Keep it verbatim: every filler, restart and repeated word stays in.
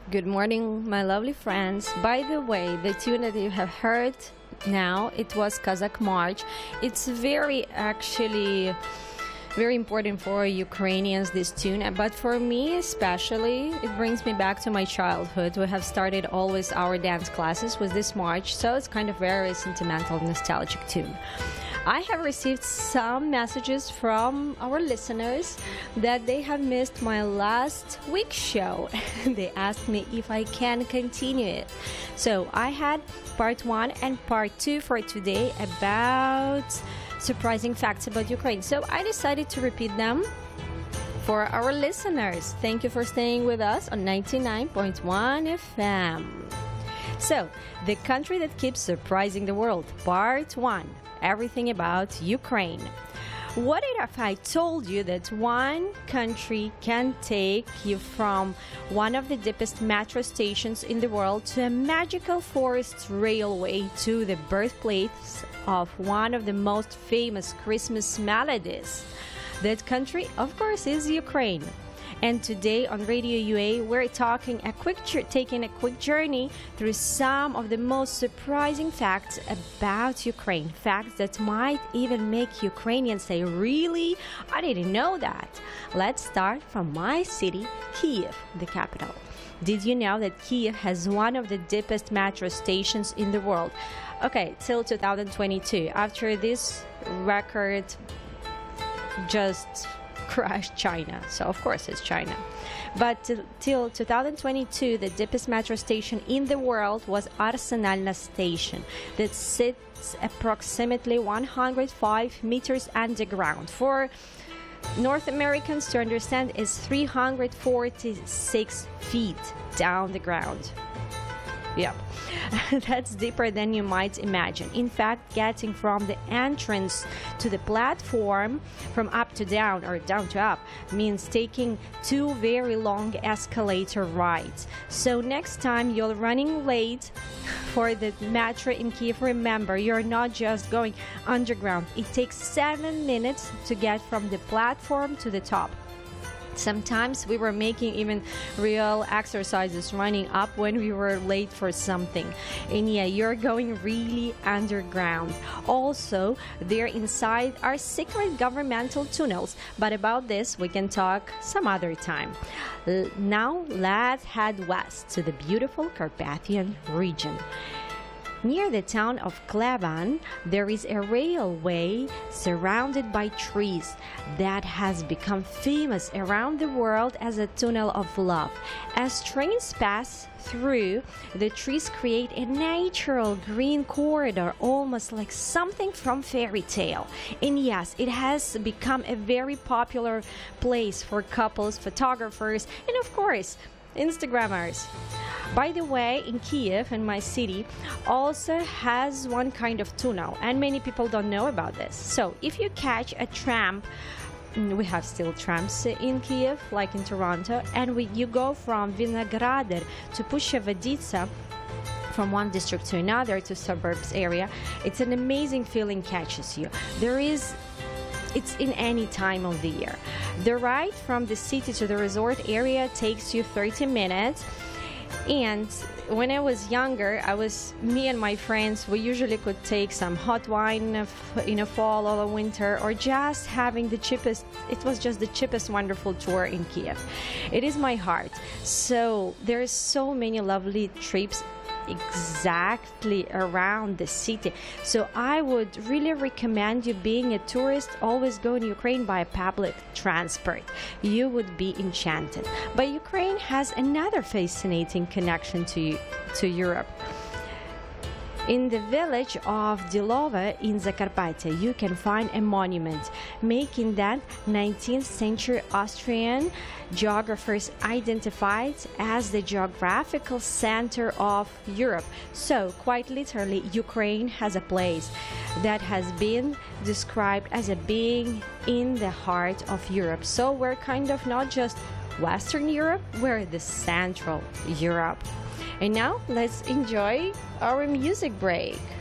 Good morning, my lovely friends. By the way, the tune that you have heard now, it was Kazakh March. It's very actually very important for Ukrainians, this tune, but for me especially, it brings me back to my childhood. We have started always our dance classes with this march, so it's kind of very sentimental, nostalgic tune. I have received some messages from our listeners that they have missed my last week's show. They asked me if I can continue it. So I had part one and part two for today about surprising facts about Ukraine. So I decided to repeat them for our listeners. Thank you for staying with us on ninety-nine point one F M. So, the country that keeps surprising the world, part one. Everything about Ukraine. What if I told you that one country can take you from one of the deepest metro stations in the world to a magical forest railway to the birthplace of one of the most famous Christmas melodies? That country, of course, is Ukraine. And today on Radio U A, we're talking a quick taking a quick journey through some of the most surprising facts about Ukraine. Facts that might even make Ukrainians say, "Really? I didn't know that." Let's start from my city, Kyiv, the capital. Did you know that Kyiv has one of the deepest metro stations in the world? Okay, till two thousand twenty-two. After this record just crashed China, so of course it's China. But t- till two thousand twenty-two, the deepest metro station in the world was Arsenalna station that sits approximately one hundred five meters underground. For North Americans to understand, is three hundred forty-six feet down the ground. Yep, that's deeper than you might imagine. In fact, getting from the entrance to the platform from up to down or down to up means taking two very long escalator rides. So next time you're running late for the metro in Kyiv, remember, you're not just going underground. It takes seven minutes to get from the platform to the top. Sometimes we were making even real exercises running up when we were late for something. And yeah, you're going really underground. Also, there inside are secret governmental tunnels, but about this we can talk some other time. L- now let's head west to the beautiful Carpathian region. Near the town of Kleban, there is a railway surrounded by trees that has become famous around the world as a tunnel of love. As trains pass through, the trees create a natural green corridor, almost like something from fairy tale. And yes, it has become a very popular place for couples, photographers, and of course, Instagrammers. By the way, in Kyiv, in my city, also has one kind of tunnel, and many people don't know about this. So if you catch a tram, we have still trams in Kyiv, like in Toronto, and we, you go from Vinograder to Pushevoditsa, from one district to another to suburbs area, it's an amazing feeling catches you. There is It's in any time of the year. The ride from the city to the resort area takes you thirty minutes. And when I was younger, I was me and my friends, we usually could take some hot wine in a fall or a winter, or just having the cheapest, it was just the cheapest wonderful tour in Kyiv. It is my heart. So there's so many lovely trips exactly around the city. So I would really recommend you, being a tourist, always go in Ukraine by public transport. You would be enchanted. But Ukraine has another fascinating connection to to Europe. In the village of Dilove in Zakarpattia, you can find a monument, making that nineteenth century Austrian geographers identified as the geographical center of Europe. So, quite literally, Ukraine has a place that has been described as a being in the heart of Europe. So, we're kind of not just Western Europe, we're the Central Europe. And now, let's enjoy our music break.